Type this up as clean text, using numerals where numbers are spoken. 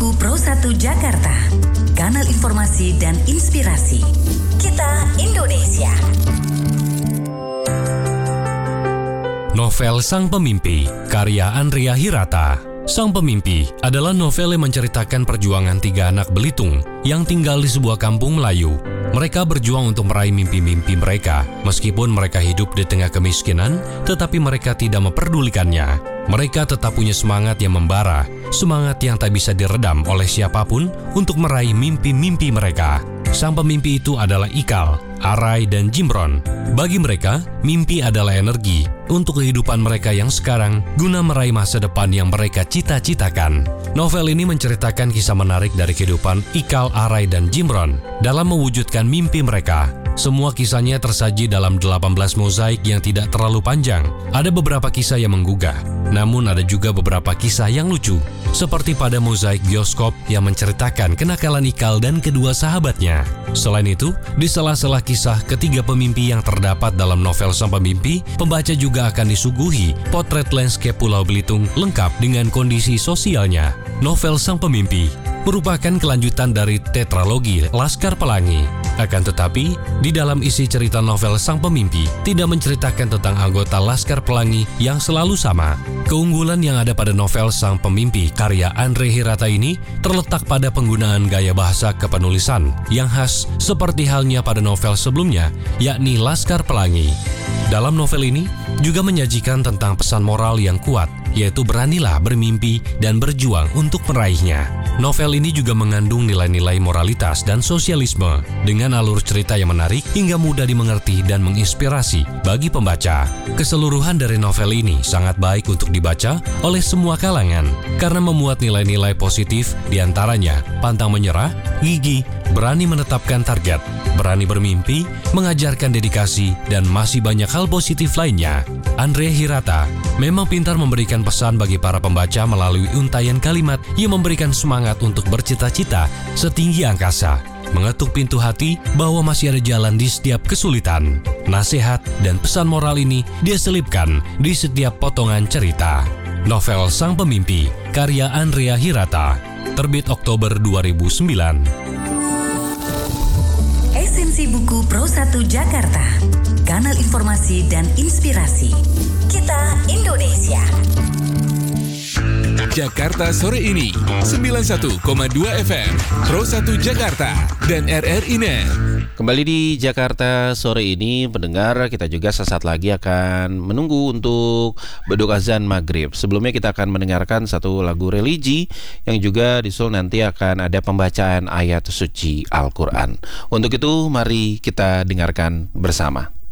Buku Pro 1 Jakarta, kanal informasi dan inspirasi. Kita Indonesia. Novel Sang Pemimpi, karya Andrea Hirata. Sang Pemimpi adalah novel yang menceritakan perjuangan tiga anak Belitung yang tinggal di sebuah kampung Melayu. Mereka berjuang untuk meraih mimpi-mimpi mereka. Meskipun mereka hidup di tengah kemiskinan, tetapi mereka tidak memperdulikannya. Mereka tetap punya semangat yang membara, semangat yang tak bisa diredam oleh siapapun untuk meraih mimpi-mimpi mereka. Sang pemimpi itu adalah Ikal, Arai, dan Jimron. Bagi mereka, mimpi adalah energi untuk kehidupan mereka yang sekarang guna meraih masa depan yang mereka cita-citakan. Novel ini menceritakan kisah menarik dari kehidupan Ikal, Arai, dan Jimron dalam mewujudkan mimpi mereka. Semua kisahnya tersaji dalam 18 mozaik yang tidak terlalu panjang. Ada beberapa kisah yang menggugah, namun ada juga beberapa kisah yang lucu. Seperti pada mozaik bioskop yang menceritakan kenakalan Ikal dan kedua sahabatnya. Selain itu, di sela-sela kisah ketiga pemimpi yang terdapat dalam novel Sang Pemimpi, pembaca juga akan disuguhi potret landscape Pulau Belitung lengkap dengan kondisi sosialnya. Novel Sang Pemimpi merupakan kelanjutan dari tetralogi Laskar Pelangi. Akan tetapi, di dalam isi cerita novel Sang Pemimpi tidak menceritakan tentang anggota Laskar Pelangi yang selalu sama. Keunggulan yang ada pada novel Sang Pemimpi karya Andrea Hirata ini terletak pada penggunaan gaya bahasa kepenulisan yang khas seperti halnya pada novel sebelumnya, yakni Laskar Pelangi. Dalam novel ini juga menyajikan tentang pesan moral yang kuat, yaitu beranilah bermimpi dan berjuang untuk meraihnya. Novel ini juga mengandung nilai-nilai moralitas dan sosialisme dengan alur cerita yang menarik hingga mudah dimengerti dan menginspirasi bagi pembaca. Keseluruhan dari novel ini sangat baik untuk dibaca oleh semua kalangan karena memuat nilai-nilai positif, diantaranya pantang menyerah, gigih, berani menetapkan target, berani bermimpi, mengajarkan dedikasi, dan masih banyak hal positif lainnya. Andrea Hirata memang pintar memberikan pesan bagi para pembaca melalui untaian kalimat yang memberikan semangat untuk bercita-cita setinggi angkasa, mengetuk pintu hati bahwa masih ada jalan di setiap kesulitan. Nasihat dan pesan moral ini dia selipkan di setiap potongan cerita. Novel Sang Pemimpi, karya Andrea Hirata, terbit Oktober 2009. Esensi Buku Pro 1 Jakarta, kanal informasi dan inspirasi. Kita Indonesia. Jakarta Sore Ini 91,2 FM Pro 1 Jakarta dan RRI Net. Kembali di Jakarta Sore Ini, pendengar, kita juga sesaat lagi akan menunggu untuk beduk azan maghrib. Sebelumnya kita akan mendengarkan satu lagu religi yang juga disusul nanti akan ada pembacaan ayat suci Al-Quran. Untuk itu mari kita dengarkan bersama.